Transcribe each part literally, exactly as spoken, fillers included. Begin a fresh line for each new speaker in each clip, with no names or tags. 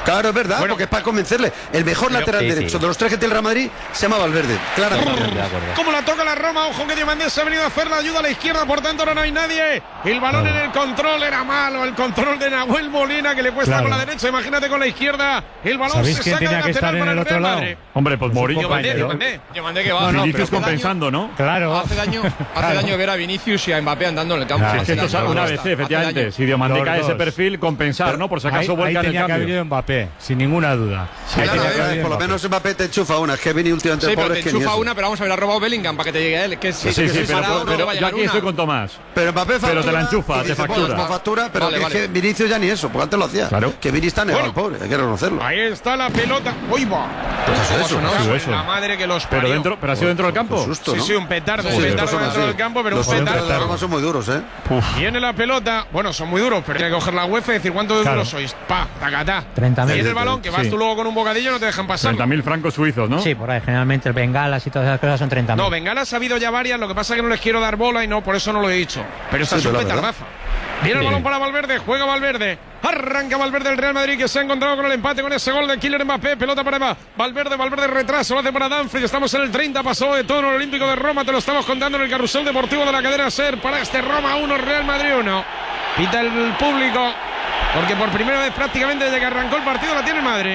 Claro, es verdad,
bueno,
porque es para convencerle. El mejor pero, lateral sí, derecho sí. de los tres que tiene el Real Madrid se llama Valverde, claramente.
Como la toca la Roma, ojo que Diomandé se ha venido a hacer la ayuda a la izquierda, por tanto ahora no hay nadie. El balón no. en el control era malo, el control de Nahuel Molina que le cuesta claro. con la derecha, imagínate con la izquierda. El balón se saca de lateral para el Real Madrid.
Hombre, pues Mourinho.
Diomandé, Diomandé, Diomandé que va.
No, no, Vinicius compensando,
daño,
¿no?
Claro. Hace daño, hace claro. daño ver a Vinicius y a Mbappé andando en el campo.
Claro, es que esto es una vez, efectivamente. Si Diomandé cae ese perfil, compensar, ¿no? Por si acaso vuelca en el cambio.
Ahí tenía que haber Mbappé, sin ninguna duda.
Sí, claro, ver, por lo menos Mbappé te enchufa una. Es que Vini últimamente
sí,
pobre
pero te enchufa una, pero vamos a ver, ha robado Bellingham para que te llegue a él. Que
sí, sí, sí, pero, pero, pero yo aquí estoy con Tomás.
Pero Mbappé factura.
Pero te la enchufa, te factura.
No factura, pero vale, es vale. que Vinicius ya ni eso, porque antes lo hacía.
Claro.
Que Vini está negado, bueno, pobre, hay que reconocerlo.
Ahí está la pelota. ¡Uy, va!
Pues eso,
¿no? Eso. La madre que los parió.
Pero dentro, pero ha sido dentro del campo.
Susto, ¿no? Sí, sí, un petardo, un petardo dentro del campo, pero un petardo.
Los Roma son muy duros, ¿eh?
Viene la pelota. Bueno, son muy duros, pero tiene que coger la UEFA y decir cuánto de duros sois. Pa, tacatá.
treinta mil.
Viene el balón, que vas tú luego con un bocadillo, no te dejan pasar.
treinta mil francos suizos, ¿no?
Sí, por ahí. Generalmente bengalas y todas esas cosas son treinta mil.
No, bengalas ha habido ya varias, lo que pasa es que no les quiero dar bola y no, por eso no lo he dicho. Pero esta es un petardazo. Viene el balón para Valverde, juega Valverde. Arranca Valverde el Real Madrid que se ha encontrado con el empate con ese gol de Kylian Mbappé. Pelota para Valverde, Valverde retraso, lo hace para Dumfries. Estamos en el treinta, pasó de todo en el Olímpico de Roma. Te lo estamos contando en el carrusel deportivo de la cadena SER. Para este Roma uno, Real Madrid uno. Pita el público, porque por primera vez prácticamente desde que arrancó el partido la tiene el Madrid.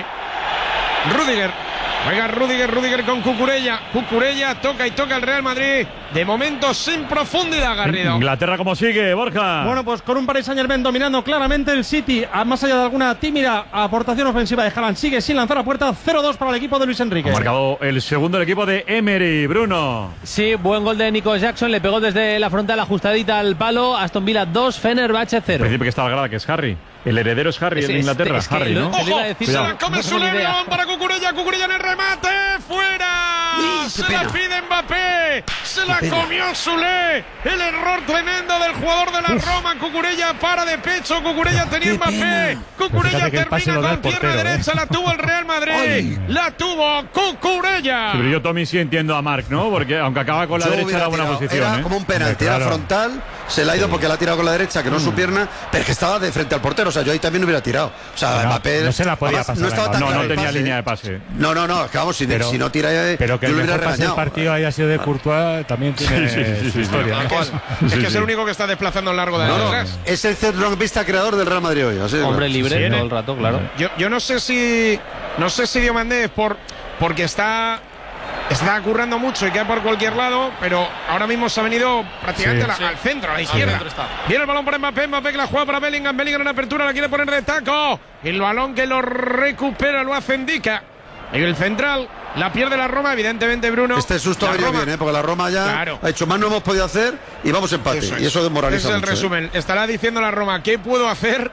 Rüdiger. Juega Rüdiger, Rüdiger con Cucurella. Cucurella toca y toca el Real Madrid. De momento sin profundidad, Garrido.
Inglaterra, ¿cómo sigue, Borja?
Bueno, pues con un Paris Saint-Germain dominando claramente el City, a más allá de alguna tímida aportación ofensiva de Haaland, sigue sin lanzar a puerta. Cero dos para el equipo de Luis Enrique.
Ha marcado el segundo el equipo de Emery, Bruno.
Sí, buen gol de Nico Jackson, le pegó desde la frontal ajustadita al palo. Aston Villa dos, Fenerbahce cero.
El principio que está la grada, que es Harry. El heredero es Harry, es, en Inglaterra, es, es Harry, ¿no?
¡Ojo! Se la come su león para Cucurella, Cucurella en el remate, ¡fuera! ¡Sí, se pena. La pide Mbappé, se la comió Soulé, el error tremendo del jugador de la Roma, Cucurella para de pecho, Cucurella tenía Mbappé, Cucurella termina con pierna derecha, ¿eh? La tuvo el Real Madrid, Ay. La tuvo Cucurella.
Sí, pero yo Tommy sí entiendo a Marc, ¿no? Porque aunque acaba con la yo derecha era buena posición,
era
¿eh?
como un penalti, era claro. frontal, se la ha ido sí. porque la ha tirado con la derecha, que no es mm. su pierna, pero es que estaba de frente al portero, o sea, yo ahí también hubiera tirado. O sea,
no,
Mbappé
no se la podía pasar.
No, estaba tan
no, no tenía
pase.
línea de pase.
No, no, no, es que vamos, si,
pero,
si no tira eh,
pero que
yo
el
lo hubiera
mejor pase del partido haya sido de Courtois también tiene
sí, sí, sí,
su
sí,
historia.
Sí, sí. Es, es que es el único que está desplazando a lo largo de
no,
la
no, es el centrocampista creador del Real Madrid hoy. Así
Hombre
¿no?
libre
sí,
todo el rato, claro.
Yo, yo no sé si no sé si Diomandé es por porque está Está currando mucho y queda por cualquier lado, pero ahora mismo se ha venido prácticamente sí, a la, sí. al centro, a la izquierda. Viene el balón para Mbappé, Mbappé que la juega para Bellingham, Bellingham en apertura, la quiere poner de taco. El balón que lo recupera, lo hace Ndicka. En el central, la pierde la Roma, evidentemente Bruno.
Este susto ha venido bien, ¿eh? Porque la Roma ya claro. ha hecho más, no hemos podido hacer y vamos a empate. Eso es. Y eso desmoraliza
Ese es el
mucho,
resumen.
¿eh?
Estará diciendo la Roma, ¿qué puedo hacer?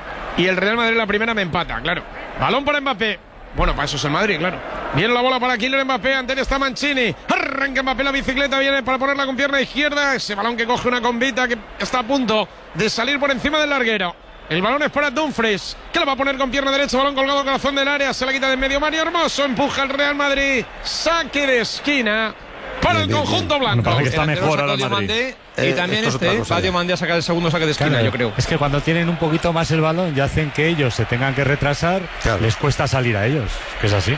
Y el Real Madrid la primera me empata, claro. Balón para Mbappé. Bueno, para eso es el Madrid, claro. Viene la bola para Kylian Mbappé, ante él está Mancini. Arranca Mbappé la bicicleta, viene para ponerla con pierna izquierda. Ese balón que coge una convita que está a punto de salir por encima del larguero. El balón es para Dumfries, que lo va a poner con pierna derecha, balón colgado al corazón del área, se la quita de en medio Mario Hermoso, empuja el Real Madrid, saque de esquina para el conjunto blanco.
Parece que está mejor ahora el Madrid.
Y también eh, este, va Diomandé a sacar el segundo saque de esquina,
claro,
yo creo.
Es que cuando tienen un poquito más el balón y hacen que ellos se tengan que retrasar, claro. les cuesta salir a ellos, que es así.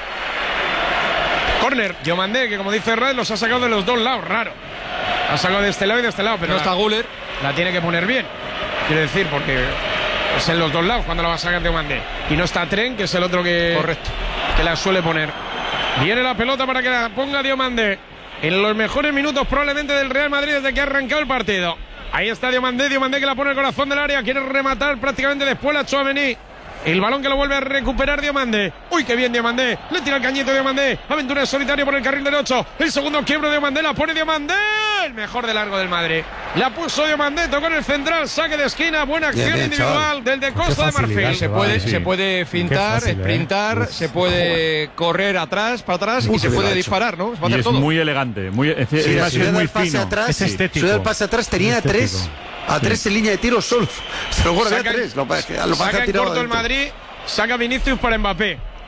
Corner, Diomandé, que como dice Red, los ha sacado de los dos lados, raro. Ha sacado de este lado y de este lado, pero
no está Güler.
La tiene que poner bien, quiero decir, porque es en los dos lados cuando la va a sacar Diomandé. Y no está Tren, que es el otro que,
correcto,
que la suele poner. Viene la pelota para que la ponga Diomandé. En los mejores minutos probablemente del Real Madrid desde que ha arrancado el partido. Ahí está Diomandé, Diomandé que la pone el corazón del área, quiere rematar prácticamente después la Tchouaméni. El balón que lo vuelve a recuperar Diomandé. Uy, qué bien Diomandé. Le tira el cañito Diomandé. Aventura solitario por el carril derecho. El segundo quiebro Diomandé, la pone Diomandé. El mejor de largo del Madrid. La puso Diomandé, tocó en el central, saque de esquina, buena acción bien, bien, individual chaval. Del de Costa de Marfil.
Se puede, sí. se puede fintar, fácil, sprintar, eh. se puede Uf. correr atrás, para atrás Uf, y se puede disparar, ¿no? Se
y es
todo.
muy elegante, muy, es, sí, es,
si
es muy
pase
fino.
Atrás,
es estético.
Si el pase atrás tenía tres, a tres sí. en línea de tiro solo. Se lo guarda a tres. Lo, lo
saca en corto el Madrid. Saca Vinicius para Mbappé. O sea,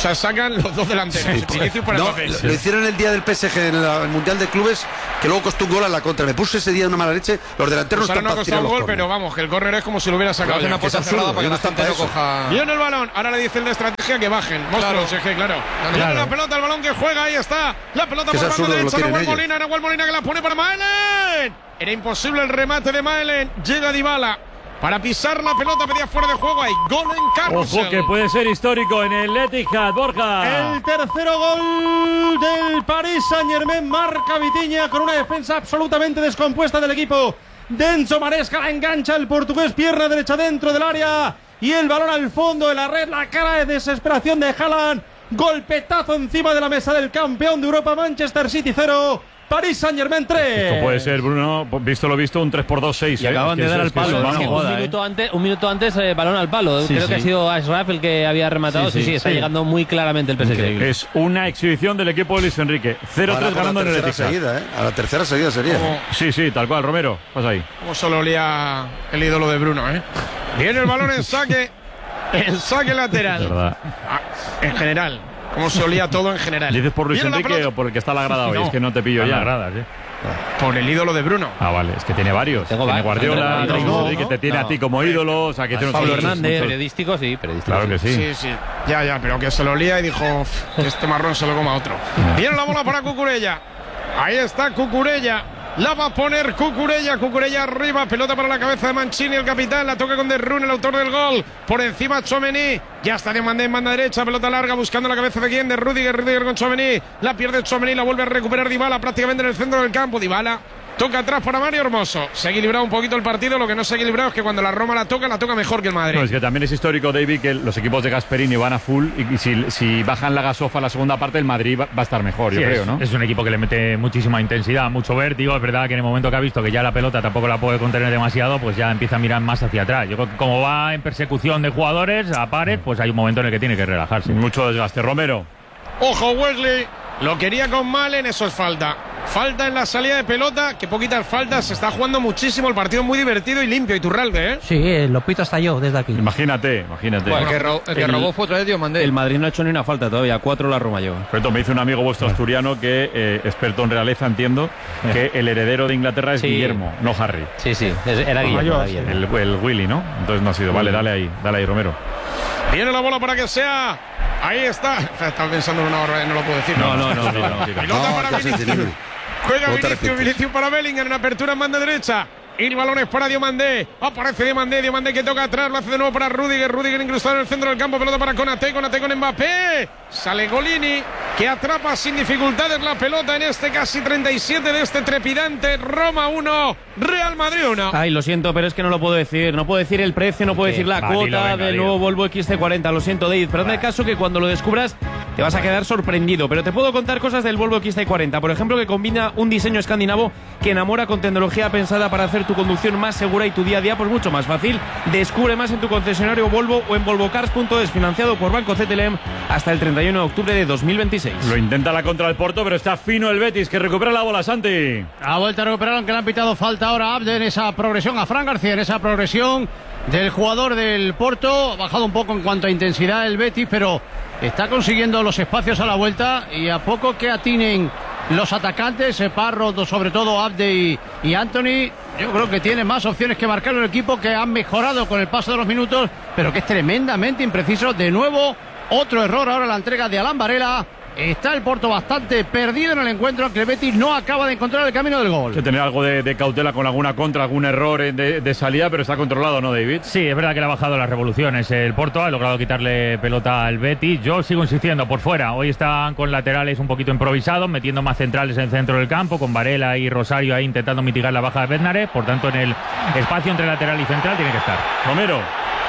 sea, sacan los dos delanteros. Sí, Vinicius para
no,
Mbappé.
Lo, lo hicieron el día del P S G en la, el Mundial de Clubes, que luego costó un gol a la contra. Me puse ese día una mala leche. Los delanteros
pues
no están
no ha
para
costado
tirar
un gol,
los
pero vamos, que el córner es como si lo hubiera sacado.
Hace una puerta cerrada para que la gente no coja.
Viene el balón. Ahora le dice el de estrategia que bajen. Monstruos, es que claro. Viene la pelota, el balón que juega, ahí está. La pelota por banda derecha. Nahuel Molina, Nahuel Molina que la pone para Maelen. Era imposible el remate de Maelen. Llega Dybala para pisar la pelota, pedía fuera de juego. Hay gol en Carrusel.
Ojo que puede ser histórico en el Etihad, Borja.
El tercero gol del Paris Saint-Germain marca Vitinha con una defensa absolutamente descompuesta del equipo de Enzo Maresca. La engancha el portugués, pierna derecha dentro del área y el balón al fondo de la red. La cara de desesperación de Haaland. Golpetazo encima de la mesa del campeón de Europa. Manchester City cero, París Saint-Germain tres.
Esto puede ser, Bruno, visto lo visto, un tres por dos seis.
Y acaban
¿eh?
de dar al palo.
Es que
un,
joda,
minuto eh. antes, un minuto antes, eh, balón al palo. Sí, Creo sí. que ha sido Ashraf el que había rematado. Sí, sí, sí, sí está sí. llegando muy claramente el P S G.
Es una exhibición del equipo de Luis Enrique. cero tres ganando en el Etihad.
Seguida, ¿eh? A la tercera seguida sería.
Como, sí, sí, tal cual. Romero, pasa ahí.
Como solo olía el ídolo de Bruno, ¿eh? Viene el balón en saque. En saque lateral.
Es verdad.
Ah, en general. Como se olía todo en general.
¿Dices por Luis Enrique o por el que está la grada hoy? No. Es que no te pillo ya.
Gradas, ¿eh?
Por el ídolo de Bruno.
Ah, vale, es que tiene varios. Tengo tiene Guardiola,
no,
Luis Enrique no, te tiene no. a ti como ídolo. O sea, que
Pablo Hernández, periodístico, sí, periodístico.
Claro que sí.
Sí, sí. Ya, ya, pero que se lo olía y dijo, este marrón se lo coma otro. Viene la bola para Cucurella. Ahí está Cucurella. La va a poner Cucurella, Cucurella arriba, pelota para la cabeza de Mancini, el capitán, la toca con De Roon, el autor del gol, por encima Tchouaméni, ya está Diomandé en banda derecha, pelota larga buscando la cabeza de quién, de Rüdiger, Rüdiger con Tchouaméni, la pierde Tchouaméni, la vuelve a recuperar Dybala prácticamente en el centro del campo, Dybala toca atrás para Mario Hermoso. Se ha equilibrado un poquito el partido. Lo que no se ha equilibrado es que cuando la Roma la toca, la toca mejor que el Madrid.
No, es que también es histórico, David, que los equipos de Gasperini van a full y, y si, si bajan la gasofa la segunda parte, el Madrid va, va a estar mejor, sí, yo creo,
es,
¿no?
Es un equipo que le mete muchísima intensidad, mucho vértigo. Es verdad que en el momento que ha visto que ya la pelota tampoco la puede contener demasiado, pues ya empieza a mirar más hacia atrás. Yo creo que como va en persecución de jugadores a pares, pues hay un momento en el que tiene que relajarse.
Mucho desgaste. Romero.
Ojo, Wesley. Lo quería con Malen, eso es falta. Falta en la salida de pelota, que poquitas faltas. Se está jugando muchísimo el partido, muy divertido y limpio. Iturralde, ¿eh?
Sí, lo pito hasta yo desde aquí.
Imagínate, imagínate.
Bueno, el que, ro el que el, robó fue otra vez Diomandé.
El Madrid no ha hecho ni una falta todavía, cuatro la Roma lleva.
Pero me dice un amigo vuestro asturiano que, eh, experto en realeza, entiendo, que el heredero de Inglaterra es sí. Guillermo, no Harry.
Sí, sí, era Guillermo. Era Guillermo.
El, el Willy, ¿no? Entonces no ha sido. Vale, dale ahí, dale ahí, Romero.
Viene la bola para que sea. Ahí está. Estaba pensando en una hora, no lo puedo decir.
No, no, no. no, no, no
Pelota para Vinicius. Juega Vinicius, Vinicius para Bellingham en apertura en banda derecha. Y balones para Diomandé. Aparece Diomandé, Diomandé que toca atrás, lo hace de nuevo para Rüdiger, Rüdiger incrustado en el centro del campo, pelota para Konaté, Konaté con Mbappé. Sale Golini, que atrapa sin dificultades la pelota en este casi treinta y siete de este trepidante. Roma uno, Real Madrid uno.
Ay, lo siento, pero es que no lo puedo decir. No puedo decir el precio, no puedo sí, decir la va, cuota dilo, venga, del dilo. nuevo Volvo X C cuarenta. Lo siento, David, pero hazme el caso que cuando lo descubras te vas a quedar sorprendido. Pero te puedo contar cosas del Volvo X C cuarenta. Por ejemplo, que combina un diseño escandinavo que enamora con tecnología pensada para hacer tu conducción más segura y tu día a día pues mucho más fácil. Descubre más en tu concesionario Volvo o en volvocars punto es, financiado por Banco C T L M hasta el treinta y uno de octubre de dos mil veintiséis.
Lo intenta la contra del Porto, pero está fino el Betis, que recupera la bola, Santi.
Ha vuelto a recuperar, aunque le han pitado falta ahora a Abde en esa progresión, a Fran García en esa progresión del jugador del Porto. Ha bajado un poco en cuanto a intensidad el Betis, pero está consiguiendo los espacios a la vuelta y a poco que atinen los atacantes, Parro, sobre todo Abde y, y Anthony, yo creo que tiene más opciones que marcar un equipo que han mejorado con el paso de los minutos, pero que es tremendamente impreciso. De nuevo, otro error ahora la entrega de Alan Varela. Está el Porto bastante perdido en el encuentro, aunque el Betis no acaba de encontrar el camino del gol.
Hay que tener algo de, de cautela con alguna contra, algún error de, de salida, pero está controlado, ¿no, David?
Sí, es verdad que le ha bajado las revoluciones. El Porto ha logrado quitarle pelota al Betis. Yo sigo insistiendo, por fuera. Hoy están con laterales un poquito improvisados, metiendo más centrales en el centro del campo, con Varela y Rosario ahí intentando mitigar la baja de Bednarek. Por tanto, en el espacio entre lateral y central tiene que estar.
Romero.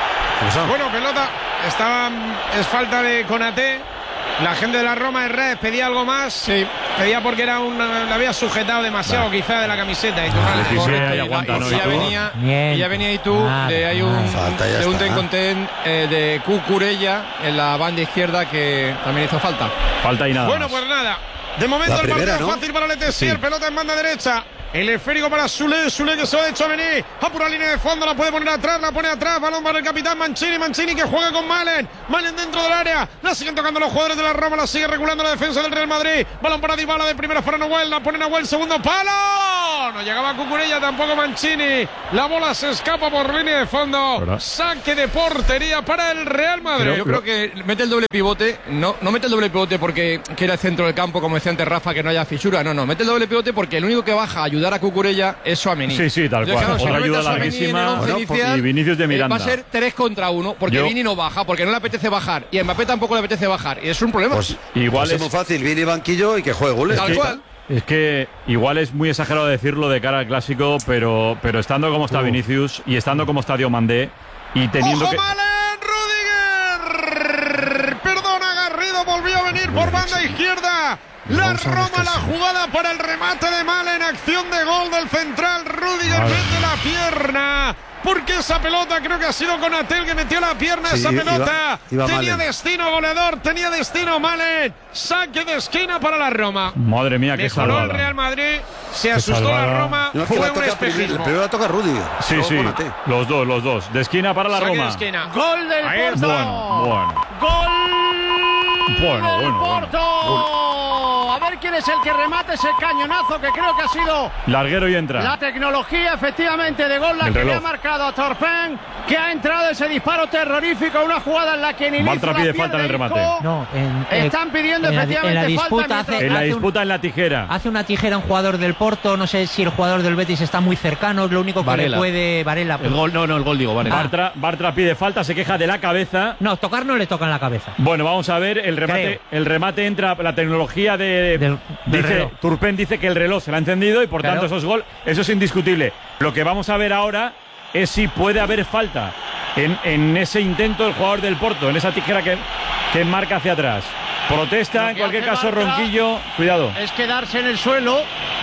Bueno, pelota. Estaba, es falta de Konaté. La gente de la Roma de Red pedía algo más. Sí. Pedía porque era un, le había sujetado demasiado, nah. quizá, de la camiseta. Y tú,
vale, sí, sí, aguanta, ¿no?
Y ya venía, y ya venía y tú, nah, de, hay un, falta, de un ten con ten eh, de Cucurella en la banda izquierda que también hizo falta.
Falta y nada.
Bueno,
más.
pues nada. De momento
la
el
primera,
partido
¿no?
fácil para Letesier, sí. Pelota en banda derecha. El esférico para Sule, Sule que se va de Tchouaméni. A pura línea de fondo, la puede poner atrás, la pone atrás. Balón para el capitán Mancini, Mancini que juega con Malen. Malen dentro del área. La siguen tocando los jugadores de la Roma, la sigue regulando la defensa del Real Madrid. Balón para Dybala de primeras para Nahuel, la pone Nahuel, segundo palo. No llegaba Cucurella, tampoco Mancini. La bola se escapa por línea de fondo. ¿Verdad? Saque de portería para el Real Madrid.
Pero yo creo que mete el doble pivote. No, no mete el doble pivote porque quiere el centro del campo, como decía antes Rafa, que no haya fisura. No, no, mete el doble pivote porque el único que baja a ayudar a Cucurella es Tchouaméni.
Sí, sí, tal cual.
Claro, si
otra
no
ayuda
mete a Tchouaméni en el
larguísima.
once
Bueno,
inicial,
y Vinicius de Miranda.
eh, va a ser tres contra uno porque
Yo-
Vini no baja, porque no le apetece bajar. Y a Mbappé tampoco le apetece bajar. Y es un problema.
Pues
Igual
pues es
es-
muy fácil, Vini banquillo y que juegue goles.
Tal
Es que-
cual.
Es que igual es muy exagerado decirlo de cara al clásico, pero, pero estando como está Vinicius y estando como está Diomandé y teniendo
¡Ojo,
que.
Malen! ¡Rudiger! Perdona, Garrido volvió a venir por banda izquierda. La Roma, la jugada para el remate de Malen. Acción de gol del central. Rudiger mete la pierna. Porque esa pelota creo que ha sido Konaté que metió la pierna.
Sí,
esa
iba-
pelota
iba
tenía
Malen.
destino goleador, tenía destino Malen. Saque de esquina para la Roma.
Madre mía, qué
Mejoró el
salvada.
Real Madrid, se asustó la
salvada.
Roma,
No, es que
fue
la
un
toca primero,
espejismo.
primero la toca Rudiger.
Sí,
luego
sí.
Konaté.
Los dos, los dos. De esquina para la
Saque de
Roma.
esquina.
Gol del
Ahí
Porto.
Bueno, bueno.
Gol
Bueno,
del
bueno, bueno.
Porto. A ver quién es el que remate ese cañonazo que creo que ha sido
Larguero y entra.
la tecnología efectivamente de gol la
El
que le
reloj.
ha marcado a Torpen, que ha entrado ese disparo terrorífico, una jugada en la que ni
Bartra pide falta en el remate.
No, en, eh,
Están pidiendo
en la-
efectivamente
en la
falta
disputa
mientras-
hace,
En la
hace un-
disputa en la tijera.
hace una tijera un jugador del Porto, no sé si el jugador del Betis está muy cercano, lo único que
Varela.
le puede Varela.
El gol, no, no, el gol digo, vale.
Bartra, Bartra pide falta, se queja de la cabeza.
No, tocar no le toca en la cabeza.
Bueno, vamos a ver, el remate, el remate entra, la tecnología de...
Del- del
dice,
reloj.
Turpen dice que el reloj se le ha encendido y por
Claro.
tanto eso es gol, eso es indiscutible. Lo que vamos a ver ahora es si puede haber falta en, en ese intento del jugador del Porto, en esa tijera que, que marca hacia atrás. Protesta,
Lo
en
que
cualquier
hace
caso,
Bartra
Ronquillo, cuidado.
es quedarse en el suelo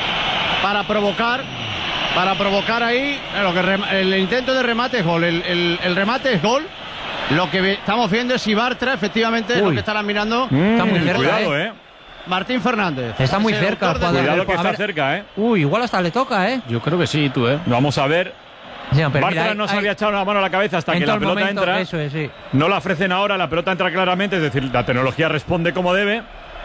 para provocar para provocar ahí lo que rem- el intento de remate es gol, el, el- el remate es gol. Lo que ve- estamos viendo es si Bartra efectivamente es lo
Uy.
que estarán mirando
Mm,
Está muy cerca,
cuidado, eh.
Martín Fernández.
Está muy
Es el
cerca el
autor de-
jugador
Cuidado
del
que
Porto. A
está
ver-
cerca, eh.
Uy, igual hasta le toca, ¿eh?
Yo creo que sí, tú, ¿eh?
Vamos a ver.
Sí, pero mira,
Bartra
ahí-
no se
ahí-
había echado la mano a la cabeza hasta
en
que
todo
la
el
pelota
momento,
entra.
Eso es, sí.
No la ofrecen ahora, la pelota entra claramente, es decir, la tecnología responde como debe.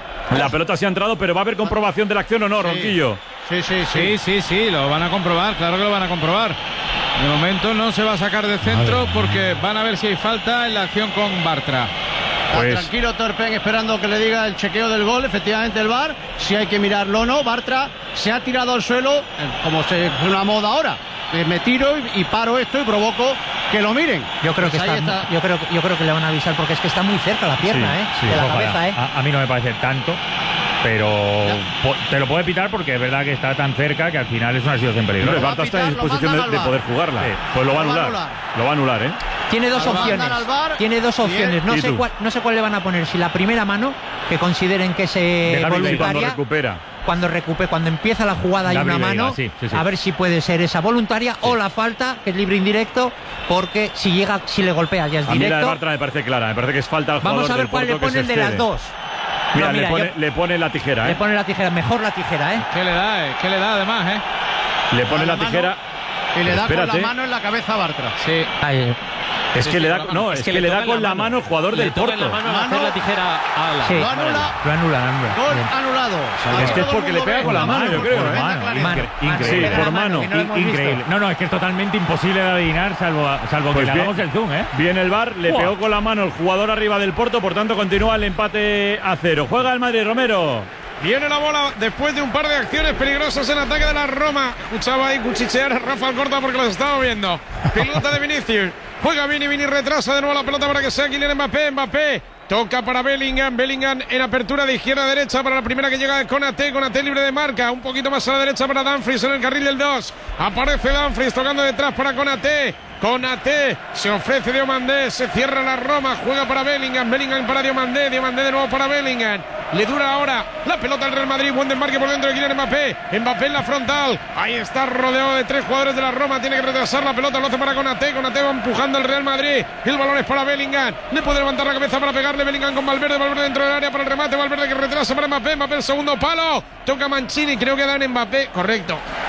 La pelota se ha entrado, pero va a haber comprobación de la acción o no, Ronquillo.
Sí, sí, sí.
Sí, sí, sí, lo van a comprobar, claro que lo van a comprobar. De momento no se va a sacar de centro porque van a ver si hay falta en la acción con Bartra.
Está
Pues-
tranquilo Torpen esperando que le diga el chequeo del gol, efectivamente el V A R, si hay que mirarlo o no. Bartra se ha tirado al suelo, eh, como se, es una moda ahora. Eh, me tiro y, y paro esto y provoco que lo miren.
Yo creo que
Pues ahí
está,
está.
yo creo que yo creo que le van a avisar porque es que está muy cerca la pierna,
Sí,
¿eh?
sí,
de la
Ojalá.
cabeza, ¿eh?
A, a mí no me parece tanto, pero po- te lo puede pitar porque es verdad que está tan cerca que al final es una situación
Hombre,
peligrosa.
Bartra está en
pitar, lo
disposición de,
mandan
de
al
poder
V A R.
jugarla.
Sí.
Pues lo va a
Lo va a
anular.
anular.
Lo va a anular, ¿eh?
Tiene dos
Lo mandan
opciones.
al V A R.
Tiene dos
Bien.
opciones. No
¿Y
sé
tú?
cuál, no sé cuál le van a poner. Si la primera mano, que consideren que es eh,
Dejar Veiga cuando
voluntaria,
recupera.
cuando recupere, cuando empieza la jugada hay
Gabri
una
Veiga,
mano,
sí, sí, sí.
a ver si puede ser esa voluntaria o la falta, que es libre indirecto, porque si llega, si le golpea ya es
A mí la de
directo.
Bartra me parece clara, me parece que es falta al jugador
Vamos a ver
del
cuál le
Porto que
ponen
se
de las
excede.
dos.
Mira,
No, mira,
le, pone,
yo-
le pone la tijera,
le
¿eh?
pone la tijera, mejor la tijera, ¿eh?
¿Qué le da? eh? ¿Qué le da además, eh?
Le pone
la
la
mano.
tijera.
Y le da
Espérate.
con la mano en la cabeza a Bartra.
Sí.
Ahí.
Es
Sí,
que
sí,
le da,
con la mano.
no, es, que, le da con la mano el jugador del Porto.
La mano,
Mano.
hacer la tijera a la.
Sí.
Lo anula.
Lo anula, lo anula.
Gol
Bien.
anulado.
Es
Aquí
que es
todo el
porque le
mundo
pega
ve.
con la mano, yo creo,
Por
¿eh?
mano,
Mano,
clarísimo.
mano,
Sí,
pega la
por mano.
que no lo hemos visto.
Increíble. No, no, es que es totalmente imposible de adivinar, salvo, salvo
Pues
que le
bien.
hagamos el zoom, ¿eh?
Viene el V A R, le
Buah.
pegó con la mano el jugador arriba del Porto, por tanto continúa el empate a cero. Juega el Madrid, Romero.
Viene la bola después de un par de acciones peligrosas en ataque de la Roma. Escuchaba ahí cuchichear a Rafa Alcorta porque lo estaba viendo. Pelota de Vinicius. Juega Vini, Vini retrasa de nuevo la pelota para que sea Kylian Mbappé. Mbappé toca para Bellingham. Bellingham en apertura de izquierda a derecha para la primera que llega Konaté. Konaté libre de marca. Un poquito más a la derecha para Dumfries en el carril del dos. Aparece Dumfries tocando detrás para Konaté. Konaté se ofrece Diomandé, se cierra la Roma, juega para Bellingham, Bellingham para Diomandé, Diomandé de nuevo para Bellingham, le dura ahora la pelota al Real Madrid, buen desmarque por dentro de Kylian Mbappé, Mbappé en la frontal, ahí está rodeado de tres jugadores de la Roma, tiene que retrasar la pelota, lo hace para Konaté, Konaté va empujando al Real Madrid, el balón es para Bellingham, le puede levantar la cabeza para pegarle Bellingham con Valverde, Valverde dentro del área para el remate, Valverde que retrasa para Mbappé, Mbappé el segundo palo, toca Mancini, creo que dan Mbappé, correcto,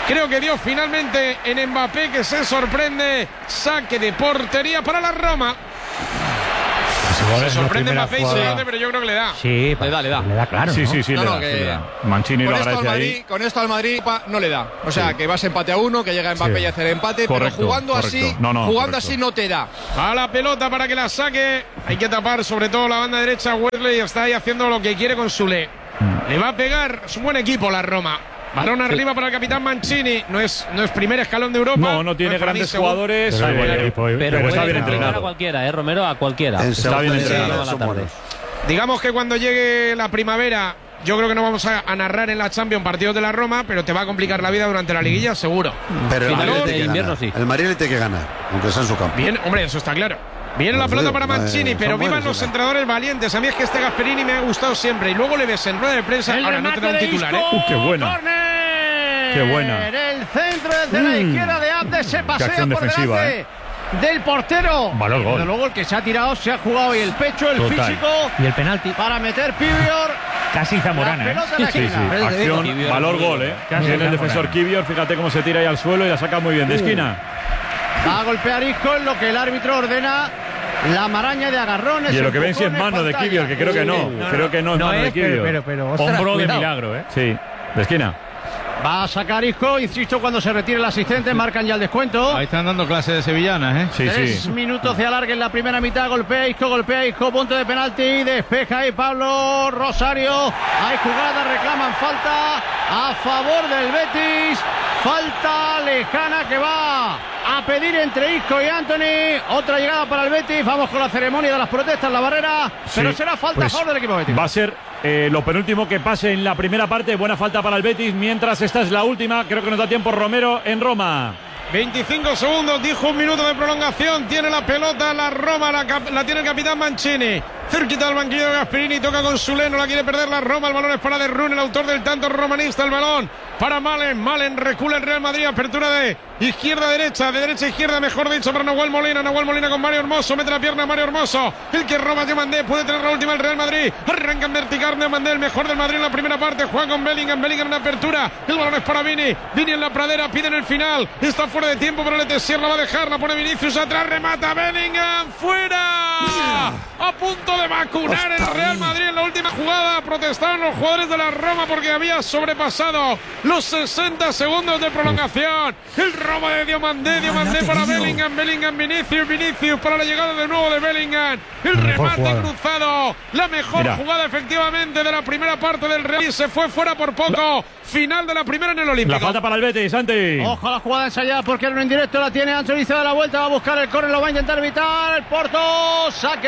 Creo que dio finalmente en Mbappé, que se sorprende. Saque de portería para la Roma. Se sorprende Mbappé y se pierde, pero yo creo que le da.
Sí,
le da, le da.
Le da, claro.
Sí,
¿no?
sí, sí,
no,
le,
no,
da,
que,
sí le da. Mancini lo agradece
Madrid,
ahí.
Con esto al Madrid pa, no le da. O sea,
sí.
que vas empate a uno, que llega Mbappé
Sí.
y hace el empate,
Correcto,
pero jugando
correcto.
así,
No, no,
jugando
correcto.
así no te da.
A la pelota para que la saque. Hay que tapar sobre todo la banda derecha. Wesley está ahí haciendo lo que quiere con Sule. Le va a pegar. Es un buen equipo la Roma. Balón arriba para el capitán Mancini. No es, no es primer escalón de Europa.
No, no tiene
es para mí
grandes
segundo.
jugadores.
Pero,
eh,
buen equipo,
pero
pero
está
puede
bien
complicar
entrenado.
a cualquiera, ¿eh, Romero? A cualquiera.
En
Está
segunda
bien
división
entrenado.
son buenos.
Digamos que cuando llegue la primavera, yo creo que no vamos a, a narrar en la Champions partidos de la Roma, pero te va a complicar la vida durante la liguilla, seguro.
Pero el
Finales
Madrid
de
tiene que
invierno,
ganar.
sí.
El Madrid le tiene que ganar, aunque sea en su campo.
Bien, hombre, eso está claro. Viene la
Pues
pelota
digo,
para Mancini,
eh,
pero
son
vivan
buenos,
los
¿no?
entrenadores valientes. A mí es que este Gasperini me ha gustado siempre. Y luego le ves en rueda de prensa.
El
Ahora no te da un
remate de
titular,
Isco.
¿eh?
Uh, qué buena.
Córner.
Qué buena.
En el centro desde la
Mm.
izquierda de Abde se pasea
acción
por
defensiva,
delante del portero.
Valor gol.
Desde luego el que se ha tirado se ha jugado y el pecho, el
Total.
físico
Y el penalti.
para meter Pivior.
Casi Zamorana,
La
¿eh?
pelota en la
Sí, sí,
esquina.
acción,
Kivior,
valor
muy
gol,
bien.
¿eh?
Casi
Tiene el
Zamorana.
defensor Kivior, fíjate cómo se tira ahí al suelo y la saca muy bien de esquina.
Va a golpear Isco en lo que el árbitro ordena. La maraña de agarrones.
Y en lo que ven si es
empujones,
mano de
pantalla.
Kivior, que creo que no.
Sí.
Creo que no es
No
mano de
es, pero,
Kivior.
pero, pero, ostras,
Hombro de
cuidado.
milagro, ¿eh?
Sí, de esquina.
Va a sacar Isco, insisto, cuando se retire el asistente, marcan ya el descuento.
Ahí están dando clases de sevillanas, ¿eh?
Sí,
Tres
sí.
minutos de alargue en la primera mitad. Golpea Isco, golpea Isco, punto de penalti. Despeja ahí Pablo Rosario. Hay jugada, reclaman falta a favor del Betis. Falta lejana que va a pedir entre Isco y Anthony. Otra llegada para el Betis. Vamos con la ceremonia de las protestas en la barrera. Pero
Sí,
será falta
pues
a favor del equipo Betis.
Va a ser eh, lo penúltimo que pase en la primera parte. Buena falta para el Betis. Mientras esta es la última. Creo que nos da tiempo Romero en Roma.
veinticinco segundos, dijo un minuto de prolongación. Tiene la pelota la Roma, la, cap- la tiene el capitán Mancini. Cerquita del banquillo de Gasperini, toca con Sule, no la quiere perder la Roma. El balón es para De Rune, el autor del tanto romanista. El balón para Malen. Malen recula el Real Madrid. Apertura de izquierda a derecha, de derecha a izquierda, mejor dicho, para Nahuel Molina. Nahuel Molina con Mario Hermoso. Mete la pierna a Mario Hermoso. El que roba Diomandé. Puede tener la última el Real Madrid. Arranca en vertical Diomandé, el mejor del Madrid en la primera parte. Juega con Bellingham. Bellingham en apertura. El balón es para Vini. Vini en la pradera. Piden el final. Está fuera de tiempo, pero el Sierra va a dejar. La pone Vinicius atrás. Remata Bellingham. ¡Fuera! A punto de vacunar el Real Madrid en la última jugada. Protestaron los jugadores de la Roma porque había sobrepasado los sesenta segundos de prolongación. El robo de Diomandé. Diomandé para Bellingham. Bellingham, Vinicius. Vinicius para la llegada de nuevo de Bellingham. El remate cruzado. La mejor
Mira.
jugada efectivamente de la primera parte del Real. Y se fue fuera por poco. Final de la primera en el Olímpico.
La falta para el Betis, Santi.
Ojo a la jugada ensayada porque era un indirecto, la tiene Anthony, se da la vuelta, va a buscar el córner, lo va a intentar evitar. El Porto, saque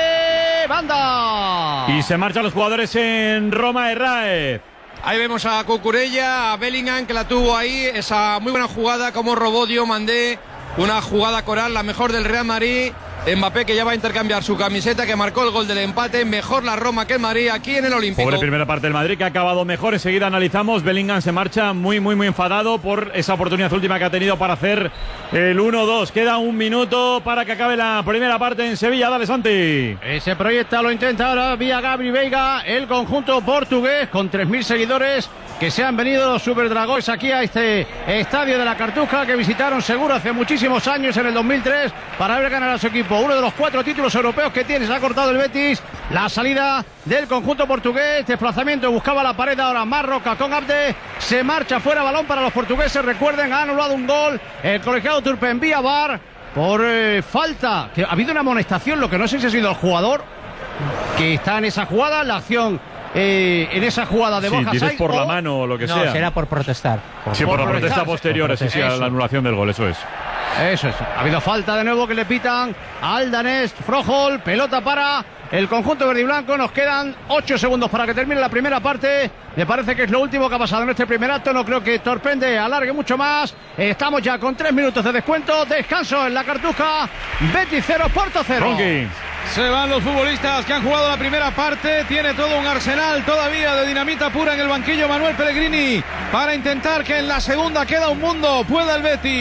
de banda.
Y se marchan los jugadores en Roma, Herráez.
Ahí vemos a Cucurella, a Bellingham, que la tuvo ahí. Esa muy buena jugada, como robó Diomandé. Una jugada coral, la mejor del Real Madrid. Mbappé, que ya va a intercambiar su camiseta, que marcó el gol del empate. Mejor la Roma que el Madrid aquí en el Olímpico.
Pobre primera parte del Madrid, que ha acabado mejor. Enseguida analizamos. Bellingham se marcha muy, muy, muy enfadado por esa oportunidad última que ha tenido para hacer el uno dos. Queda un minuto para que acabe la primera parte en Sevilla. Dale, Santi.
Ese proyecto lo intenta ahora vía Gabri Veiga, el conjunto portugués con tres mil seguidores que se han venido los Superdragones aquí a este estadio de la Cartuja, que visitaron seguro hace muchísimos años, en el dos mil tres, para ver ganar a su equipo. Uno de los cuatro títulos europeos que tiene. Se ha cortado el Betis. La salida del conjunto portugués. Desplazamiento, buscaba la pared ahora Marroca con Abde. Se marcha fuera, balón para los portugueses. Recuerden, ha anulado un gol el colegiado turpe en vía V A R por eh, falta. Que ha habido una amonestación, lo que no sé si ha sido el jugador que está en esa jugada. La acción eh, en esa jugada de
Sí,
Borja
dices
Sainz,
por la
o-
mano o lo que
No,
sea.
será por protestar. Por,
Sí, por, la
por
protesta
protestar,
posterior,
por
sí, sí, a
protestar.
la anulación del gol, eso es.
Eso es. Ha habido falta de nuevo que le pitan al danés Froholt. Pelota para el conjunto verde y blanco. Nos quedan ocho segundos para que termine la primera parte. Me parece que es lo último que ha pasado en este primer acto. No creo que Torpende alargue mucho más. Estamos ya con tres minutos de descuento. Descanso en la Cartuja. Betis cero, Porto cero.
Ronqui.
Se van los futbolistas que han jugado la primera parte. Tiene todo un arsenal todavía de dinamita pura en el banquillo Manuel Pellegrini para intentar que en la segunda queda un mundo. Pueda el Betis,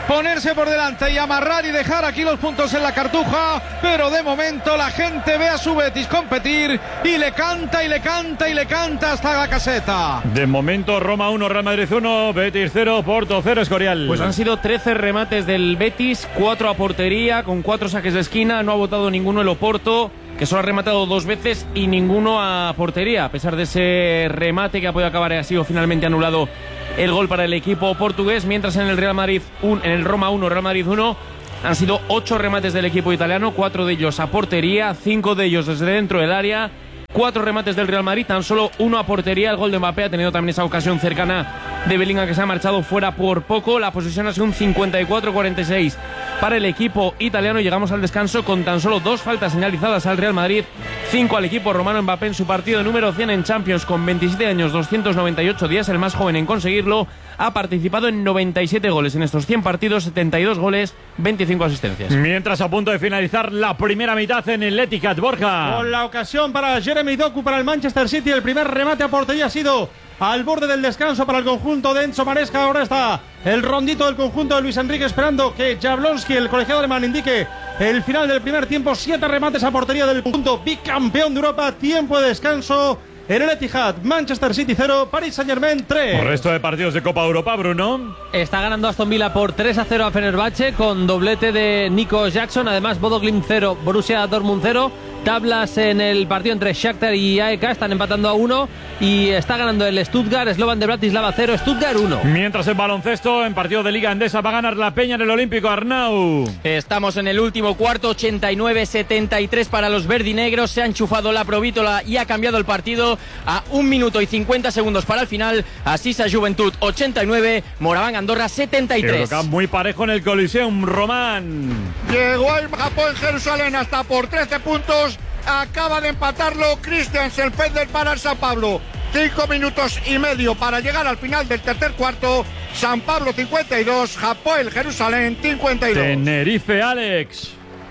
ponerse por delante y amarrar y dejar aquí los puntos en la cartuja, pero de momento la gente ve a su Betis competir y le canta y le canta y le canta hasta la caseta.
De momento Roma uno, Real Madrid uno, Betis cero, Porto cero, Escorial.
Pues han sido trece remates del Betis, cuatro a portería, con cuatro saques de esquina, no ha votado ninguno el Oporto, que solo ha rematado dos veces y ninguno a portería. A pesar de ese remate que ha podido acabar, ha sido finalmente anulado el gol para el equipo portugués, mientras en el Real Madrid un, en el Roma uno, Real Madrid uno han sido ocho remates del equipo italiano, cuatro de ellos a portería, cinco de ellos desde dentro del área. Cuatro remates del Real Madrid, tan solo uno a portería. El gol de Mbappé ha tenido también esa ocasión cercana de Bellingham, que se ha marchado fuera por poco. La posesión ha sido un cincuenta y cuatro a cuarenta y seis para el equipo italiano. Llegamos al descanso con tan solo dos faltas señalizadas al Real Madrid, cinco al equipo romano. Mbappé en su partido número cien en Champions, con veintisiete años, doscientos noventa y ocho días, el más joven en conseguirlo. Ha participado en noventa y siete goles en estos cien partidos, setenta y dos goles, veinticinco asistencias.
Mientras, a punto de finalizar la primera mitad en el Etihad, Borja.
Con la ocasión para Jeremy Doku, para el Manchester City. El primer remate a portería ha sido al borde del descanso para el conjunto de Enzo Maresca. Ahora está el rondito del conjunto de Luis Enrique, esperando que Jablonski, el colegiado alemán, indique el final del primer tiempo. Siete remates a portería del conjunto bicampeón de Europa. Tiempo de descanso en el Etihad. Manchester City cero, Paris Saint-Germain tres.
Por resto de partidos de Copa Europa, Bruno.
Está ganando Aston Villa por tres a cero a Fenerbahce, con doblete de Nico Jackson. Además, Bodo Glimt cero, Borussia Dortmund cero. Tablas en el partido entre Shakhtar y A E K, están empatando a uno. Y está ganando el Stuttgart, Slovan de Bratislava cero, Stuttgart uno.
Mientras en baloncesto, en partido de Liga Endesa, va a ganar la Peña en el Olímpico, Arnau.
Estamos en el último cuarto, ochenta y nueve setenta y tres para los verdinegros. Se ha enchufado la provítola y ha cambiado el partido a un minuto y cincuenta segundos para el final. Asisa Juventud ochenta y nueve, Moraván Andorra setenta y tres.
Eurocup muy parejo en el Coliseum, Román.
Llegó el Japón en Jerusalén hasta por trece puntos. Acaba de empatarlo Christiansen Fedler para el San Pablo. Cinco minutos y medio para llegar al final del tercer cuarto. San Pablo cincuenta y dos, Japón Jerusalén cincuenta y dos.
Tenerife, Alex.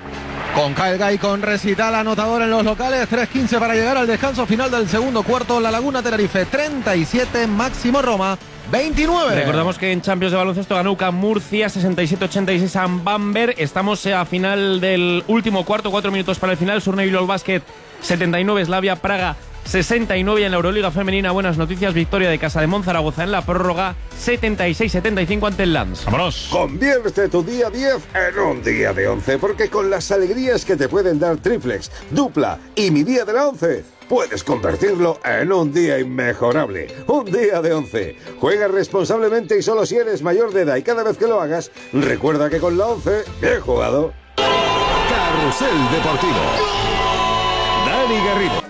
Con Calga y con Recital anotador en los locales, tres quince para llegar al descanso final del segundo cuarto. La Laguna Tenerife treinta y siete, Máximo Roma veintinueve.
Recordamos que en Champions de baloncesto ganó U C A M Murcia sesenta y siete ochenta y seis a Bamberg. Estamos a final del último cuarto, cuatro minutos para el final. Surne Bilbao Basket setenta y nueve, Slavia Praga sesenta y nueve. Y en la Euroliga femenina, buenas noticias, victoria de Casa de Monzaragoza en la prórroga setenta y seis setenta y cinco ante el Lens.
Vámonos.
Convierte tu día diez en un día de once, porque con las alegrías que te pueden dar triplex, dupla y mi día de la once, puedes convertirlo en un día inmejorable. Un día de once. Juega responsablemente y solo si eres mayor de edad, y cada vez que lo hagas, recuerda que con la once, bien jugado.
Carrusel Deportivo. Dani Garrido.